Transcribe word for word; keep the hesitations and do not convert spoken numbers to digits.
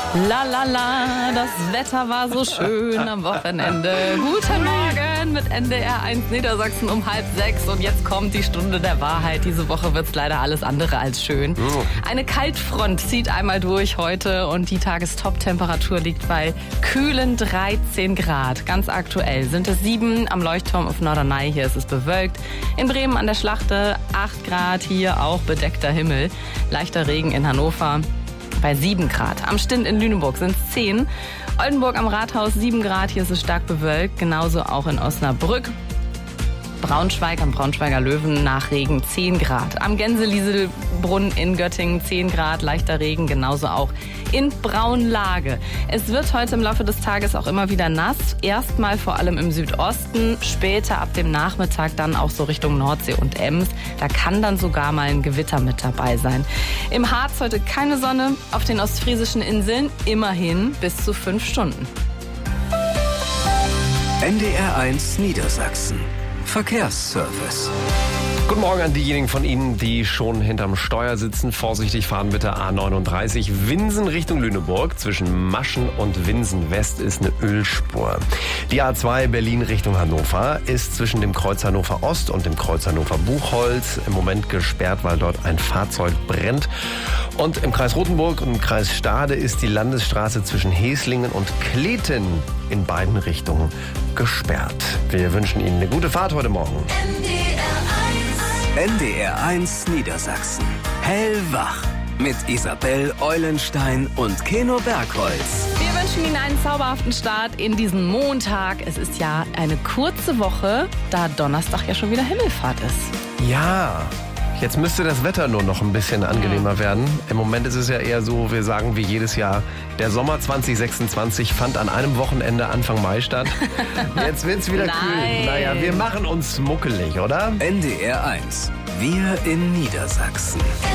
La la la, das Wetter war so schön am Wochenende. Guten Morgen mit N D R eins Niedersachsen um halb sechs. Und jetzt kommt die Stunde der Wahrheit. Diese Woche wird's leider alles andere als schön. Eine Kaltfront zieht einmal durch heute und die Tagestop-Temperatur liegt bei kühlen dreizehn Grad. Ganz aktuell sind es sieben am Leuchtturm auf Norderney. Hier ist es bewölkt. In Bremen an der Schlachte acht Grad, hier auch bedeckter Himmel. Leichter Regen in Hannover bei sieben Grad. Am Stint in Lüneburg sind es zehn. Oldenburg am Rathaus sieben Grad, hier ist es stark bewölkt. Genauso auch in Osnabrück. Braunschweig am Braunschweiger Löwen nach Regen zehn Grad. Am Gänselieselbrunn in Göttingen zehn Grad, leichter Regen, genauso auch in Braunlage. Es wird heute im Laufe des Tages auch immer wieder nass. Erstmal vor allem im Südosten, später ab dem Nachmittag dann auch so Richtung Nordsee und Ems. Da kann dann sogar mal ein Gewitter mit dabei sein. Im Harz heute keine Sonne, auf den ostfriesischen Inseln immerhin bis zu fünf Stunden. N D R eins Niedersachsen. Verkehrsservice. Guten Morgen an diejenigen von Ihnen, die schon hinterm Steuer sitzen. Vorsichtig fahren bitte A neununddreißig. Winsen Richtung Lüneburg. Zwischen Maschen und Winsen West ist eine Ölspur. Die A zwei Berlin Richtung Hannover ist zwischen dem Kreuz Hannover Ost und dem Kreuz Hannover Buchholz im Moment gesperrt, weil dort ein Fahrzeug brennt. Und im Kreis Rothenburg und im Kreis Stade ist die Landesstraße zwischen Heslingen und Kleten in beiden Richtungen gesperrt. Wir wünschen Ihnen eine gute Fahrt heute Morgen. N D R eins Niedersachsen. Hellwach. Mit Isabel Eulenstein und Keno Bergholz. Wir wünschen Ihnen einen zauberhaften Start in diesen Montag. Es ist ja eine kurze Woche, da Donnerstag ja schon wieder Himmelfahrt ist. Ja, jetzt müsste das Wetter nur noch ein bisschen angenehmer werden. Im Moment ist es ja eher so, wir sagen wie jedes Jahr, der Sommer zwanzig sechsundzwanzig fand an einem Wochenende Anfang Mai statt. Jetzt wird's wieder Nein. kühl. Naja, wir machen uns muckelig, oder? N D R eins. Wir in Niedersachsen.